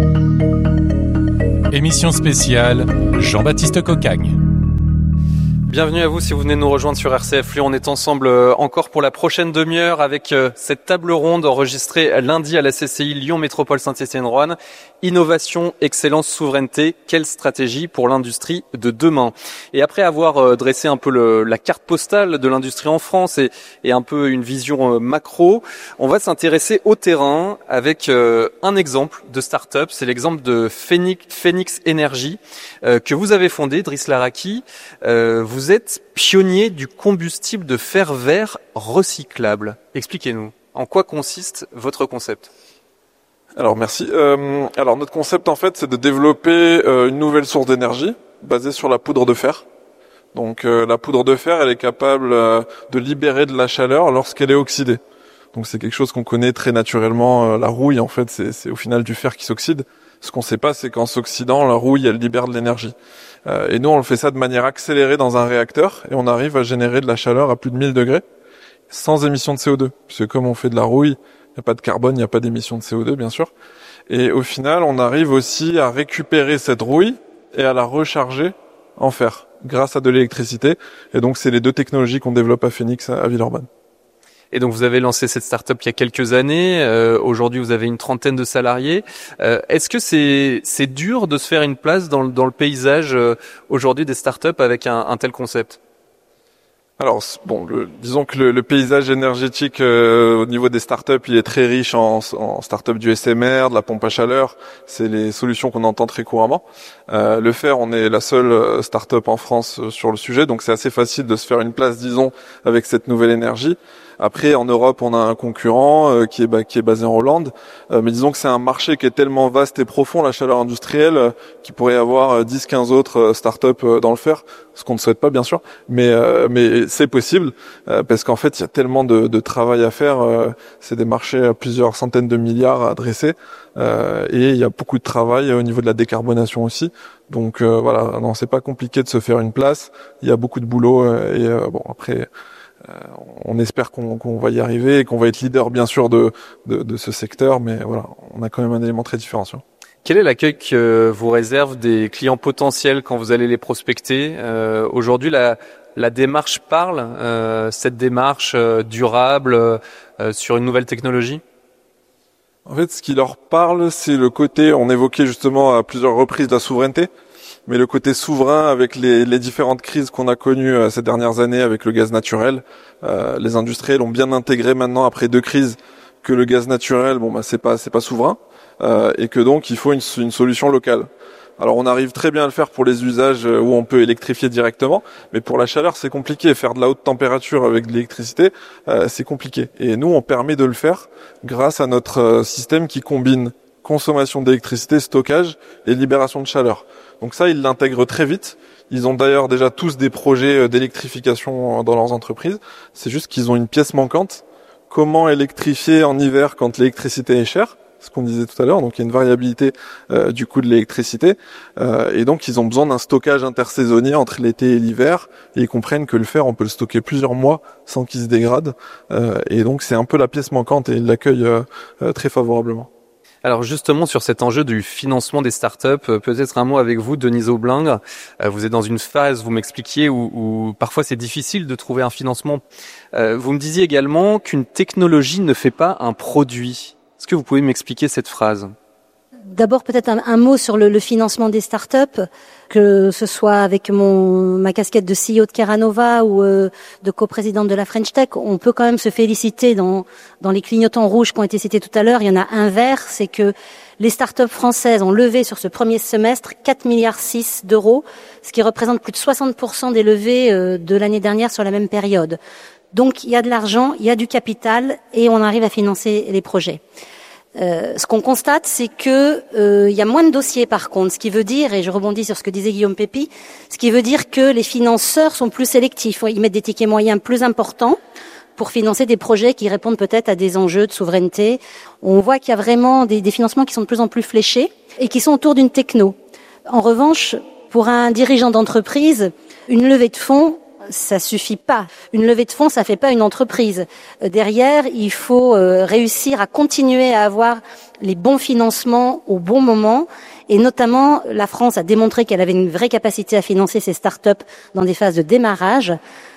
Émission spéciale Jean-Baptiste Cocagne. Bienvenue à vous si vous venez nous rejoindre sur R C F Lyon. On est ensemble encore pour la prochaine demi-heure avec cette table ronde enregistrée lundi à la C C I Lyon Métropole Saint-Étienne-Roanne. Innovation, excellence, souveraineté, quelle stratégie pour l'industrie de demain? Et après avoir dressé un peu le, la carte postale de l'industrie en France et, et un peu une vision macro, on va s'intéresser au terrain avec un exemple de start-up. C'est l'exemple de Phoenix, Phoenix Energy euh, que vous avez fondé, Driss Laraki. Euh, vous êtes pionnier du combustible de fer vert recyclable. Expliquez-nous, en quoi consiste votre concept? Alors merci. Euh, alors notre concept en fait c'est de développer euh, une nouvelle source d'énergie basée sur la poudre de fer. Donc euh, la poudre de fer elle est capable euh, de libérer de la chaleur lorsqu'elle est oxydée. Donc c'est quelque chose qu'on connaît très naturellement. Euh, la rouille en fait c'est, c'est au final du fer qui s'oxyde. Ce qu'on ne sait pas c'est qu'en s'oxydant la rouille elle libère de l'énergie. Euh, et nous on fait ça de manière accélérée dans un réacteur et on arrive à générer de la chaleur à plus de mille degrés sans émission de C O deux. Puisque comme on fait de la rouille, il n'y a pas de carbone, il n'y a pas d'émission de C O deux, bien sûr. Et au final, on arrive aussi à récupérer cette rouille et à la recharger en fer, grâce à de l'électricité. Et donc, c'est les deux technologies qu'on développe à Phoenix, à Villeurbanne. Et donc, vous avez lancé cette start-up il y a quelques années. Euh, aujourd'hui, vous avez une trentaine de salariés. Euh, est-ce que c'est, c'est dur de se faire une place dans le, dans le paysage euh, aujourd'hui des start-up avec un, un tel concept ? Alors bon, le, disons que le, le paysage énergétique euh, au niveau des startups, il est très riche en, en startups du S M R, de la pompe à chaleur. C'est les solutions qu'on entend très couramment. Euh, le fer, on est la seule startup en France sur le sujet, donc c'est assez facile de se faire une place, disons, avec cette nouvelle énergie. Après, en Europe, on a un concurrent euh, qui est bah, qui est basé en Hollande, euh, mais disons que c'est un marché qui est tellement vaste et profond, la chaleur industrielle, euh, qu'il pourrait y avoir euh, dix quinze autres euh, startups euh, dans le fer, ce qu'on ne souhaite pas bien sûr, mais euh, mais c'est possible euh, parce qu'en fait, il y a tellement de, de travail à faire. Euh, c'est des marchés à plusieurs centaines de milliards à adresser euh, et il y a beaucoup de travail au niveau de la décarbonation aussi. Donc euh, voilà, non, c'est pas compliqué de se faire une place. Il y a beaucoup de boulot euh, et euh, bon après. Euh, on espère qu'on, qu'on va y arriver et qu'on va être leader bien sûr de, de, de ce secteur, mais voilà, on a quand même un élément très différenciant. Quel est l'accueil que vous réserve des clients potentiels quand vous allez les prospecter ? euh, Aujourd'hui, la, la démarche parle, euh, cette démarche euh, durable euh, sur une nouvelle technologie ? En fait, ce qui leur parle, c'est le côté, on évoquait justement à plusieurs reprises la souveraineté, mais le côté souverain avec les, les différentes crises qu'on a connues euh, ces dernières années avec le gaz naturel. Euh, les industriels ont bien intégré maintenant après deux crises que le gaz naturel, bon bah c'est pas c'est pas souverain euh, et que donc il faut une, une solution locale. Alors on arrive très bien à le faire pour les usages où on peut électrifier directement, mais pour la chaleur c'est compliqué. Faire de la haute température avec de l'électricité, euh, c'est compliqué. Et nous on permet de le faire grâce à notre euh, système qui combine consommation d'électricité, stockage et libération de chaleur. Donc ça, ils l'intègrent très vite. Ils ont d'ailleurs déjà tous des projets d'électrification dans leurs entreprises. C'est juste qu'ils ont une pièce manquante. Comment électrifier en hiver quand l'électricité est chère ? Ce qu'on disait tout à l'heure. Donc il y a une variabilité euh, du coût de l'électricité. Euh, et donc ils ont besoin d'un stockage intersaisonnier entre l'été et l'hiver. Et ils comprennent que le fer, on peut le stocker plusieurs mois sans qu'il se dégrade. Euh, et donc c'est un peu la pièce manquante et ils l'accueillent euh, euh, très favorablement. Alors justement sur cet enjeu du financement des startups, peut-être un mot avec vous, Denise Aubling. Vous êtes dans une phase, vous m'expliquiez, où, où parfois c'est difficile de trouver un financement. Vous me disiez également qu'une technologie ne fait pas un produit. Est-ce que vous pouvez m'expliquer cette phrase ? D'abord, peut-être un, un mot sur le, le financement des startups, que ce soit avec mon ma casquette de C E O de Keranova ou euh, de coprésidente de la French Tech, on peut quand même se féliciter dans dans les clignotants rouges qui ont été cités tout à l'heure. Il y en a un vert, c'est que les startups françaises ont levé sur ce premier semestre quatre virgule six milliards d'euros, ce qui représente plus de soixante pour cent des levées euh, de l'année dernière sur la même période. Donc, il y a de l'argent, il y a du capital et on arrive à financer les projets. Euh, ce qu'on constate, c'est que euh, il y a moins de dossiers par contre, ce qui veut dire, et je rebondis sur ce que disait Guillaume Pépi, ce qui veut dire que les financeurs sont plus sélectifs. Ils mettent des tickets moyens plus importants pour financer des projets qui répondent peut-être à des enjeux de souveraineté. On voit qu'il y a vraiment des, des financements qui sont de plus en plus fléchés et qui sont autour d'une techno. En revanche, pour un dirigeant d'entreprise, une levée de fonds, ça suffit pas. Une levée de fonds, ça fait pas une entreprise. Derrière, il faut euh, réussir à continuer à avoir les bons financements au bon moment. Et notamment, la France a démontré qu'elle avait une vraie capacité à financer ses startups dans des phases de démarrage.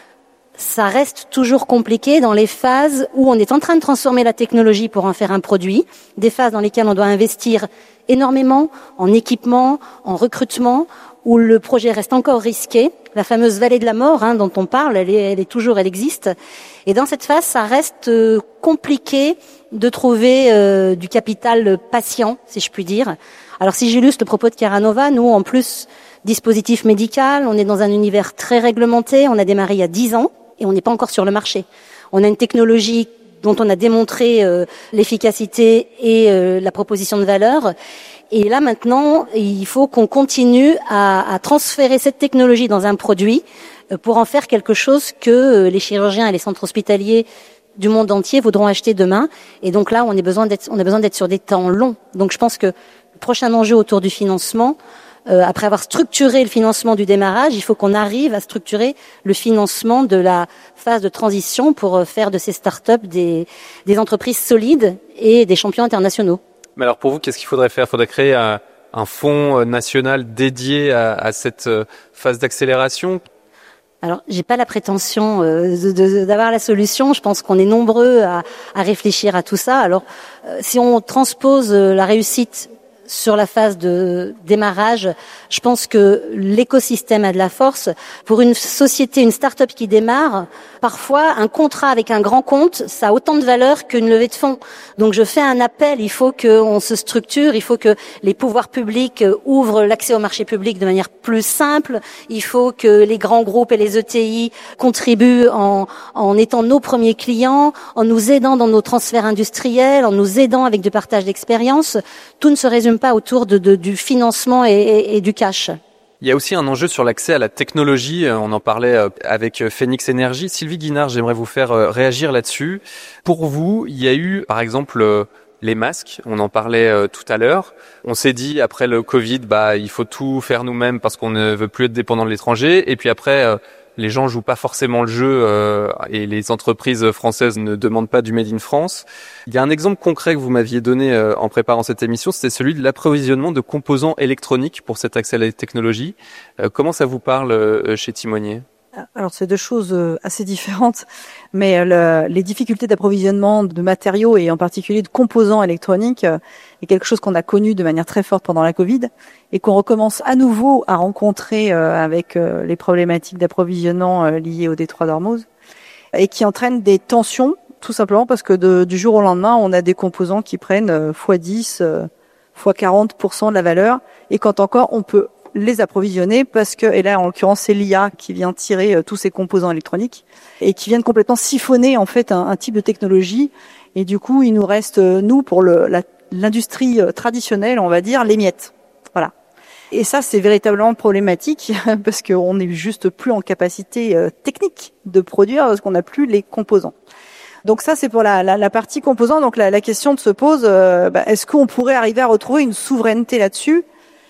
Ça reste toujours compliqué dans les phases où on est en train de transformer la technologie pour en faire un produit, des phases dans lesquelles on doit investir énormément en équipement, en recrutement, où le projet reste encore risqué. La fameuse vallée de la mort, hein, dont on parle, elle est, elle est toujours, elle existe. Et dans cette phase, ça reste euh, compliqué de trouver euh, du capital patient, si je puis dire. Alors si j'illustre le propos de Keranova, nous, en plus, dispositif médical, on est dans un univers très réglementé, on a démarré il y a dix ans et on n'est pas encore sur le marché. On a une technologie dont on a démontré euh, l'efficacité et euh, la proposition de valeur. Et là maintenant, il faut qu'on continue à, à transférer cette technologie dans un produit euh, pour en faire quelque chose que euh, les chirurgiens et les centres hospitaliers du monde entier voudront acheter demain. Et donc là, on a besoin d'être, on a besoin d'être sur des temps longs. Donc je pense que le prochain enjeu autour du financement, euh, après avoir structuré le financement du démarrage, il faut qu'on arrive à structurer le financement de la phase de transition pour faire de ces startups des, des entreprises solides et des champions internationaux. Mais alors pour vous, qu'est-ce qu'il faudrait faire ? Il faudrait créer un, un fonds national dédié à, à cette phase d'accélération ? Alors, j'ai pas la prétention euh, de, de, d'avoir la solution. Je pense qu'on est nombreux à, à réfléchir à tout ça. Alors, euh, si on transpose euh, la réussite sur la phase de démarrage, je pense que l'écosystème a de la force. Pour une société, une start-up qui démarre, parfois un contrat avec un grand compte, ça a autant de valeur qu'une levée de fonds. Donc je fais un appel, il faut qu'on se structure, il faut que les pouvoirs publics ouvrent l'accès au marché public de manière plus simple, il faut que les grands groupes et les E T I contribuent en, en étant nos premiers clients, en nous aidant dans nos transferts industriels, en nous aidant avec du partage d'expérience. Tout ne se résume pas autour de, de, du financement et, et, et du cash. Il y a aussi un enjeu sur l'accès à la technologie. On en parlait avec Phoenix Energy. Sylvie Guinard, j'aimerais vous faire réagir là-dessus. Pour vous, il y a eu, par exemple, les masques. On en parlait tout à l'heure. On s'est dit, après le Covid, bah, il faut tout faire nous-mêmes parce qu'on ne veut plus être dépendant de l'étranger. Et puis après, les gens jouent pas forcément le jeu euh, et les entreprises françaises ne demandent pas du Made in France. Il y a un exemple concret que vous m'aviez donné euh, en préparant cette émission, c'était celui de l'approvisionnement de composants électroniques pour cet accès à la technologie. Euh, comment ça vous parle euh, chez Timonier ? Alors, c'est deux choses assez différentes, mais le, les difficultés d'approvisionnement de matériaux et en particulier de composants électroniques est quelque chose qu'on a connu de manière très forte pendant la Covid et qu'on recommence à nouveau à rencontrer avec les problématiques d'approvisionnement liées au détroit d'Ormuz et qui entraînent des tensions, tout simplement parce que de, du jour au lendemain, on a des composants qui prennent fois dix, fois quarante pour cent de la valeur et quand encore on peut les approvisionner parce que, et là en l'occurrence c'est l'I A qui vient tirer euh, tous ces composants électroniques et qui viennent complètement siphonner en fait un, un type de technologie et du coup il nous reste euh, nous pour le, la, l'industrie euh, traditionnelle on va dire les miettes, voilà. Et ça c'est véritablement problématique parce qu'on n'est juste plus en capacité euh, technique de produire parce qu'on n'a plus les composants. Donc ça c'est pour la, la, la partie composants. Donc la, la question se pose euh, bah, est-ce qu'on pourrait arriver à retrouver une souveraineté là-dessus?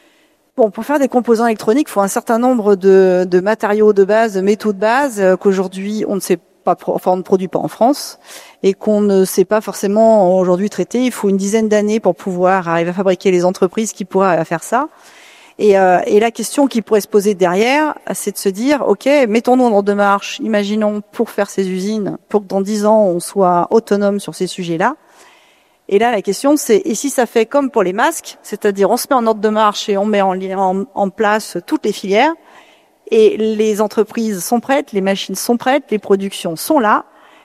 Bon, pour faire des composants électroniques, il faut un certain nombre de, de matériaux de base, de métaux de base euh, qu'aujourd'hui on ne sait pas, enfin on ne produit pas en France et qu'on ne sait pas forcément aujourd'hui traiter. Il faut une dizaine d'années pour pouvoir arriver à fabriquer les entreprises qui pourraient faire ça. Et, euh, et la question qui pourrait se poser derrière, c'est de se dire, ok, mettons-nous en ordre de marche. Imaginons pour faire ces usines, pour que dans dix ans on soit autonome sur ces sujets-là. Et là, la question, c'est, et si ça fait comme pour les masques, c'est-à-dire on se met en ordre de marche et on met en, en, en place toutes les filières, et les entreprises sont prêtes, les machines sont prêtes, les productions sont là,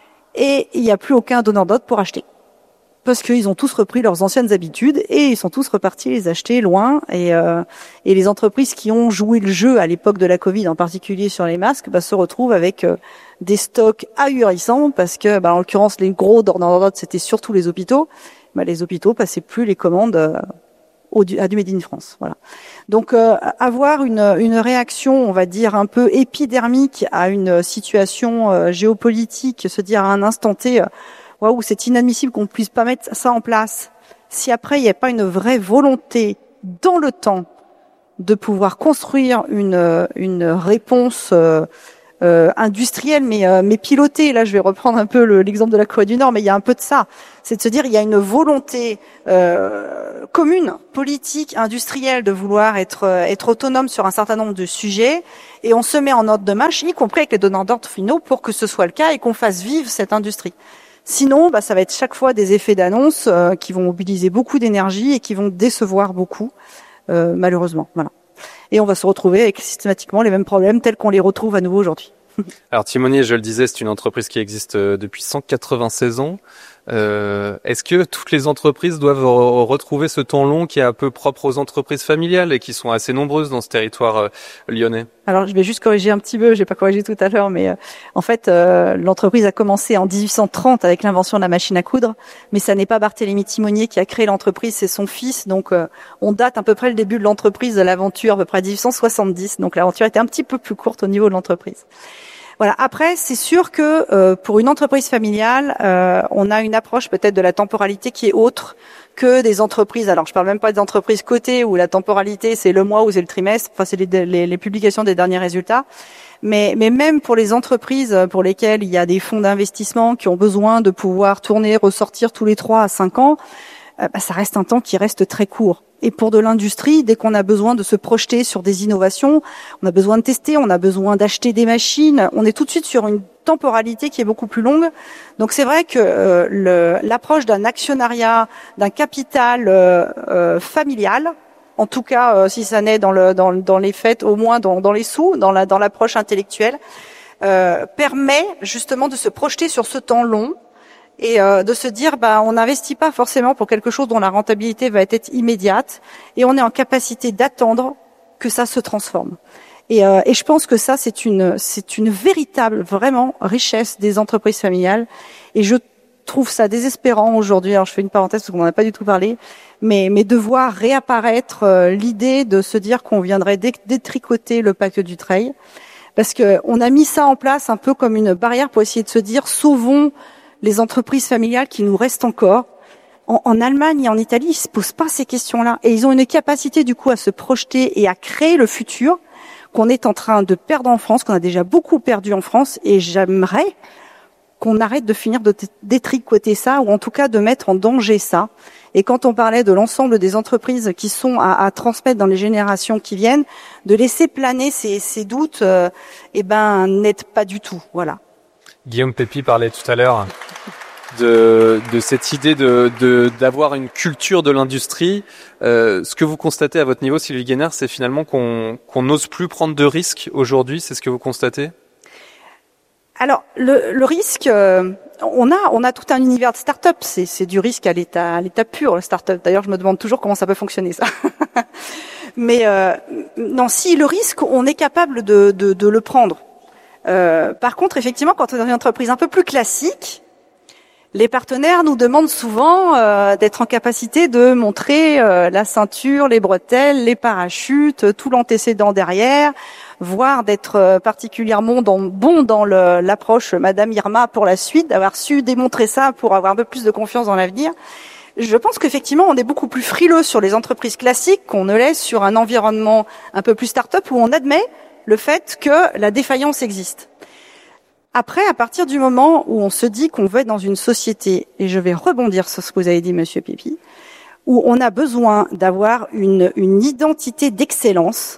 et il n'y a plus aucun donneur d'ordre pour acheter. Parce qu'ils ont tous repris leurs anciennes habitudes, et ils sont tous repartis les acheter loin, et, euh, et les entreprises qui ont joué le jeu à l'époque de la Covid, en particulier sur les masques, bah, se retrouvent avec euh, des stocks ahurissants, parce que, bah, en l'occurrence, les gros donneurs d'ordre, c'était surtout les hôpitaux. Bah, les hôpitaux passaient plus les commandes euh, au, à du Made in France. Voilà. Donc, euh, avoir une, une réaction, on va dire, un peu épidermique à une situation euh, géopolitique, se dire à un instant T, euh, waouh, c'est inadmissible qu'on puisse pas mettre ça en place. Si après, il n'y a pas une vraie volonté dans le temps de pouvoir construire une, une réponse euh, euh, industrielle, mais euh, mais pilotée. Là, je vais reprendre un peu le, l'exemple de la Corée du Nord, mais il y a un peu de ça. C'est de se dire, il y a une volonté euh, commune, politique, industrielle, de vouloir être être autonome sur un certain nombre de sujets, et on se met en ordre de marche, y compris avec les donneurs d'ordre finaux, pour que ce soit le cas et qu'on fasse vivre cette industrie. Sinon, bah, ça va être chaque fois des effets d'annonce euh, qui vont mobiliser beaucoup d'énergie et qui vont décevoir beaucoup, euh, malheureusement. Voilà. Et on va se retrouver avec systématiquement les mêmes problèmes tels qu'on les retrouve à nouveau aujourd'hui. Alors Timonier, je le disais, c'est une entreprise qui existe depuis cent quatre-vingt-seize ans. Euh, est-ce que toutes les entreprises doivent re- retrouver ce temps long qui est un peu propre aux entreprises familiales et qui sont assez nombreuses dans ce territoire euh, lyonnais? Alors, je vais juste corriger un petit peu, j'ai pas corrigé tout à l'heure, mais euh, en fait, euh, l'entreprise a commencé en dix-huit cent trente avec l'invention de la machine à coudre, mais ça n'est pas Barthélemy Timonier qui a créé l'entreprise, c'est son fils. Donc, euh, on date à peu près le début de l'entreprise, de l'aventure, à peu près dix-huit cent soixante-dix. Donc, l'aventure était un petit peu plus courte au niveau de l'entreprise. Voilà. Après, c'est sûr que euh, pour une entreprise familiale, euh, on a une approche peut-être de la temporalité qui est autre que des entreprises. Alors, je parle même pas des entreprises cotées où la temporalité c'est le mois ou c'est le trimestre. Enfin, c'est les, les, les publications des derniers résultats. Mais, mais même pour les entreprises pour lesquelles il y a des fonds d'investissement qui ont besoin de pouvoir tourner, ressortir tous les trois à cinq ans, euh, bah, ça reste un temps qui reste très court. Et pour de l'industrie, dès qu'on a besoin de se projeter sur des innovations, on a besoin de tester, on a besoin d'acheter des machines, on est tout de suite sur une temporalité qui est beaucoup plus longue. Donc c'est vrai que euh, le, l'approche d'un actionnariat, d'un capital euh, euh, familial, en tout cas euh, si ça naît dans, le, dans, dans les faits, au moins dans, dans les sous, dans, la, dans l'approche intellectuelle, euh, permet justement de se projeter sur ce temps long. Et euh, de se dire, bah, on n'investit pas forcément pour quelque chose dont la rentabilité va être immédiate, et on est en capacité d'attendre que ça se transforme. Et, euh, et je pense que ça, c'est une, c'est une véritable, vraiment richesse des entreprises familiales. Et je trouve ça désespérant aujourd'hui. Alors, je fais une parenthèse parce qu'on n'en a pas du tout parlé, mais, mais de voir réapparaître euh, l'idée de se dire qu'on viendrait dé- détricoter le pacte Dutreil, parce que on a mis ça en place un peu comme une barrière pour essayer de se dire, sauvons les entreprises familiales qui nous restent encore. En, en Allemagne et en Italie, ils se posent pas ces questions-là. Et ils ont une capacité, du coup, à se projeter et à créer le futur qu'on est en train de perdre en France, qu'on a déjà beaucoup perdu en France. Et j'aimerais qu'on arrête de finir de détricoter ça, ou en tout cas de mettre en danger ça. Et quand on parlait de l'ensemble des entreprises qui sont à, à transmettre dans les générations qui viennent, de laisser planer ces, ces doutes, euh, eh ben, n'aide pas du tout. Voilà. Guillaume Pépi parlait tout à l'heure de, de cette idée de, de, d'avoir une culture de l'industrie. Euh, ce que vous constatez à votre niveau, Sylvie Guénard, c'est finalement qu'on, qu'on n'ose plus prendre de risques aujourd'hui. C'est ce que vous constatez? Alors, le, le risque, euh, on a, on a tout un univers de start-up. C'est, c'est du risque à l'état, à l'état pur, le start-up. D'ailleurs, je me demande toujours comment ça peut fonctionner, ça. Mais euh, non, si le risque, on est capable de, de, de le prendre. Euh, par contre, effectivement, quand on est dans une entreprise un peu plus classique, les partenaires nous demandent souvent euh, d'être en capacité de montrer euh, la ceinture, les bretelles, les parachutes, tout l'antécédent derrière, voire d'être euh, particulièrement dans, bon dans le, l'approche Madame Irma pour la suite, d'avoir su démontrer ça pour avoir un peu plus de confiance dans l'avenir. Je pense qu'effectivement, on est beaucoup plus frileux sur les entreprises classiques qu'on ne l'est sur un environnement un peu plus start-up où on admet le fait que la défaillance existe. Après, à partir du moment où on se dit qu'on veut être dans une société, et je vais rebondir sur ce que vous avez dit, Monsieur Pépi, où on a besoin d'avoir une, une identité d'excellence,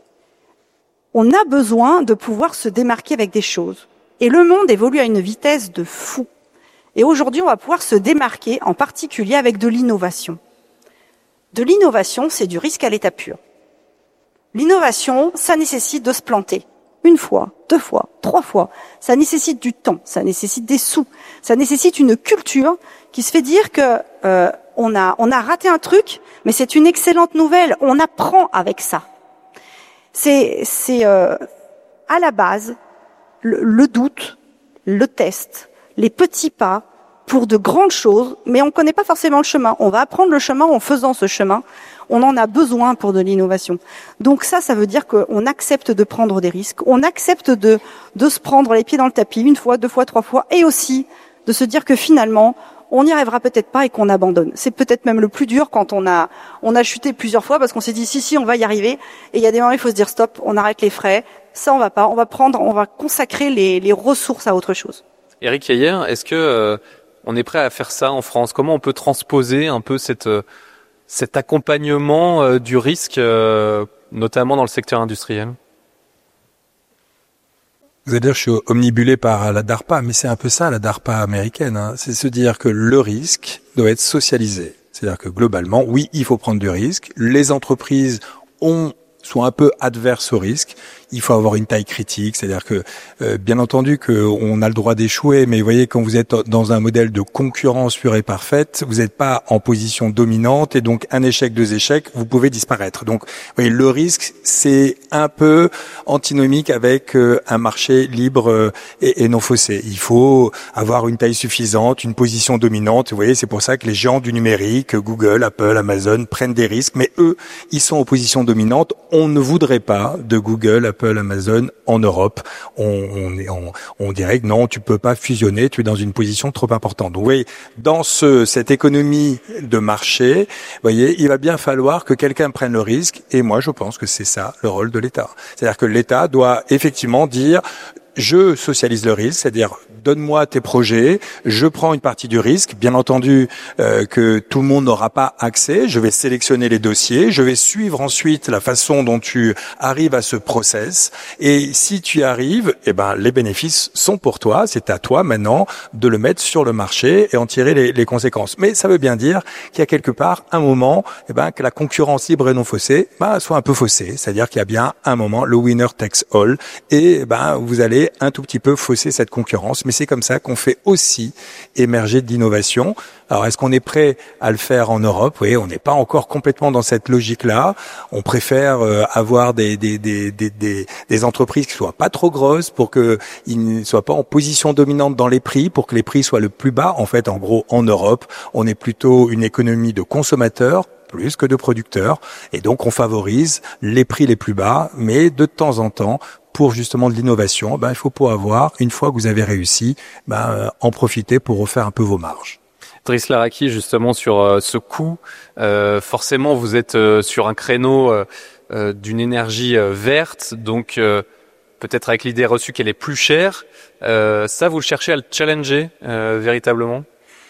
on a besoin de pouvoir se démarquer avec des choses. Et le monde évolue à une vitesse de fou. Et aujourd'hui, on va pouvoir se démarquer, en particulier avec de l'innovation. De l'innovation, c'est du risque à l'état pur. L'innovation, ça nécessite de se planter. Une fois, deux fois, trois fois. Ça nécessite du temps, ça nécessite des sous, ça nécessite une culture qui se fait dire que euh, on a on a raté un truc, mais c'est une excellente nouvelle. On apprend avec ça. C'est c'est euh, à la base le, le doute, le test, les petits pas pour de grandes choses, mais on connaît pas forcément le chemin. On va apprendre le chemin en faisant ce chemin. On en a besoin pour de l'innovation. Donc ça, ça veut dire qu'on accepte de prendre des risques, on accepte de, de se prendre les pieds dans le tapis une fois, deux fois, trois fois, et aussi de se dire que finalement, on n'y arrivera peut-être pas et qu'on abandonne. C'est peut-être même le plus dur quand on a, on a chuté plusieurs fois parce qu'on s'est dit si, si, on va y arriver. Et il y a des moments où il faut se dire stop, on arrête les frais, Ça, on va pas. On va prendre, on va consacrer les, les ressources à autre chose. Éric Heyer, est-ce que euh, on est prêt à faire ça en France? Comment on peut transposer un peu cette, euh, cet accompagnement euh, du risque, euh, notamment dans le secteur industriel? Vous allez dire, je suis omnibulé par la DARPA, mais c'est un peu ça, la DARPA américaine. Hein. C'est se dire que le risque doit être socialisé. C'est-à-dire que globalement, oui, il faut prendre du risque. Les entreprises ont sont un peu adverses au risque. Il faut avoir une taille critique, c'est-à-dire que euh, bien entendu qu'on a le droit d'échouer, mais vous voyez, quand vous êtes dans un modèle de concurrence pure et parfaite, vous n'êtes pas en position dominante et donc un échec, deux échecs, vous pouvez disparaître. Donc, vous voyez, le risque, c'est un peu antinomique avec euh, un marché libre euh, et, et non faussé. Il faut avoir une taille suffisante, une position dominante. Vous voyez, c'est pour ça que les géants du numérique, Google, Apple, Amazon, prennent des risques, mais eux, ils sont en position dominante. On ne voudrait pas de Google, Apple, Amazon en Europe. On, on, est, on, on dirait que non, tu peux pas fusionner, tu es dans une position trop importante. Donc, vous voyez, dans ce, cette économie de marché, vous voyez, il va bien falloir que quelqu'un prenne le risque. Et moi, je pense que c'est ça le rôle de l'État. C'est-à-dire que l'État doit effectivement dire: je socialise le risque, c'est-à-dire donne-moi tes projets, je prends une partie du risque. Bien entendu euh, que tout le monde n'aura pas accès, je vais sélectionner les dossiers, je vais suivre ensuite la façon dont tu arrives à ce process. Et si tu y arrives, eh ben les bénéfices sont pour toi, c'est à toi maintenant de le mettre sur le marché et en tirer les, les conséquences. Mais ça veut bien dire qu'il y a quelque part un moment, eh ben que la concurrence libre et non faussée, ben soit un peu faussée, c'est-à-dire qu'il y a bien un moment le winner takes all et ben vous allez un tout petit peu fausser cette concurrence, mais c'est comme ça qu'on fait aussi émerger de l'innovation. Alors, est-ce qu'on est prêt à le faire en Europe? Oui, on n'est pas encore complètement dans cette logique-là. On préfère euh, avoir des, des, des, des, des, des entreprises qui soient pas trop grosses pour qu'ils ne soient pas en position dominante dans les prix, pour que les prix soient le plus bas. En fait, en gros, en Europe, on est plutôt une économie de consommateurs plus que de producteurs. Et donc, on favorise les prix les plus bas, mais de temps en temps, pour justement de l'innovation, ben, il faut pas avoir, une fois que vous avez réussi, ben, euh, en profiter pour refaire un peu vos marges. Driss Laraki, justement, sur euh, ce coût, euh, forcément, vous êtes euh, sur un créneau euh, euh, d'une énergie euh, verte, donc euh, peut-être avec l'idée reçue qu'elle est plus chère. Euh, ça, vous cherchez à le challenger euh, véritablement?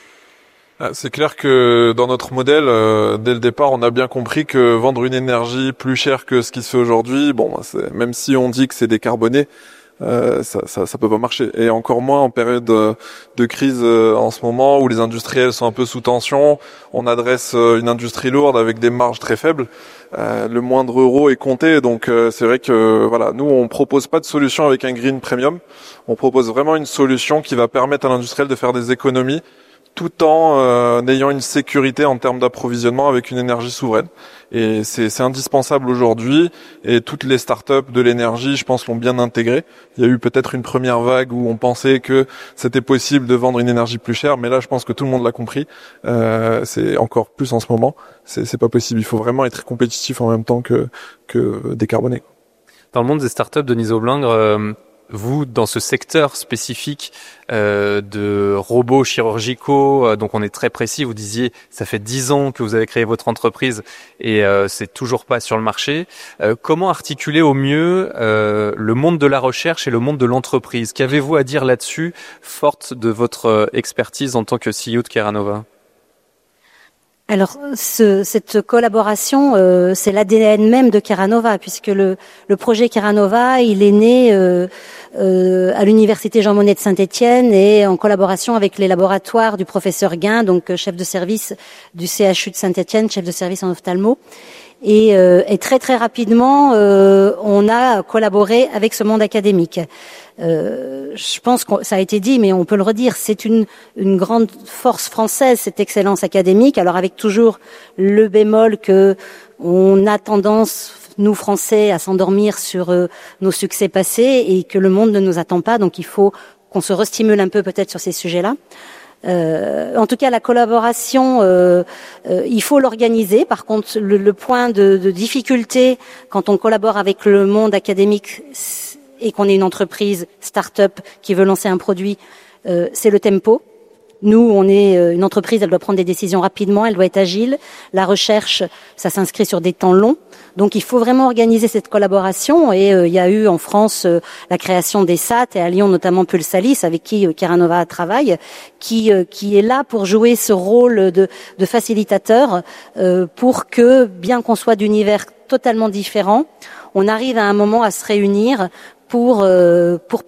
C'est clair que dans notre modèle, euh, dès le départ, on a bien compris que vendre une énergie plus chère que ce qui se fait aujourd'hui, bon, c'est, même si on dit que c'est décarboné, euh, ça, ça, ça peut pas marcher. Et encore moins en période de, de crise euh, en ce moment où les industriels sont un peu sous tension. On adresse euh, une industrie lourde avec des marges très faibles. Euh, le moindre euro est compté, donc euh, c'est vrai que voilà, nous on propose pas de solution avec un green premium. On propose vraiment une solution qui va permettre à l'industriel de faire des économies, tout en euh, ayant une sécurité en termes d'approvisionnement avec une énergie souveraine. Et c'est, c'est indispensable aujourd'hui, et toutes les startups de l'énergie, je pense, l'ont bien intégré. Il y a eu peut-être une première vague où on pensait que c'était possible de vendre une énergie plus chère, mais là, je pense que tout le monde l'a compris. Euh, c'est encore plus en ce moment. C'est, c'est pas possible. Il faut vraiment être compétitif en même temps que, que décarboné. Dans le monde des startups, Denise Aublingre, euh, vous, dans ce secteur spécifique euh, de robots chirurgicaux, euh, donc on est très précis, vous disiez, ça fait dix ans que vous avez créé votre entreprise et euh, c'est toujours pas sur le marché. Euh, comment articuler au mieux euh, le monde de la recherche et le monde de l'entreprise? Qu'avez-vous à dire là-dessus, forte de votre expertise en tant que C E O de Keranova? Alors, ce, cette collaboration, euh, c'est l'A D N même de Keranova, puisque le, le projet Keranova, il est né euh, euh, à l'université Jean Monnet de Saint-Étienne et en collaboration avec les laboratoires du professeur Guin, donc chef de service du C H U de Saint-Étienne, chef de service en ophtalmo. Et, euh, et très très rapidement, euh, on a collaboré avec ce monde académique. Euh, je pense que ça a été dit, mais on peut le redire, c'est une, une grande force française, cette excellence académique. Alors avec toujours le bémol que on a tendance, nous Français, à s'endormir sur euh, nos succès passés et que le monde ne nous attend pas. Donc il faut qu'on se restimule un peu peut-être sur ces sujets-là. Euh, en tout cas, la collaboration, euh, euh, il faut l'organiser. Par contre, le, le point de, de difficulté quand on collabore avec le monde académique et qu'on est une entreprise start-up qui veut lancer un produit, euh, c'est le tempo. Nous, on est une entreprise, elle doit prendre des décisions rapidement, elle doit être agile. La recherche, ça s'inscrit sur des temps longs. Donc, il faut vraiment organiser cette collaboration. Et euh, il y a eu en France euh, la création des S A T et à Lyon notamment Pulsalis, avec qui euh, Keranova travaille, qui euh, qui est là pour jouer ce rôle de, de facilitateur euh, pour que, bien qu'on soit d'univers totalement différents, on arrive à un moment à se réunir pour euh, pour